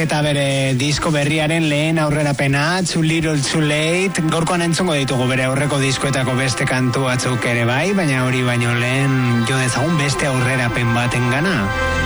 Eta bere disko berriaren lehen aurrerapena, Too Little Too Late, gaurkoan entzungo ditugu bere aurreko diskoetako beste kantu batzuk ere bai, baina hori baino lehen jo dezagun beste aurrerapen baten gana.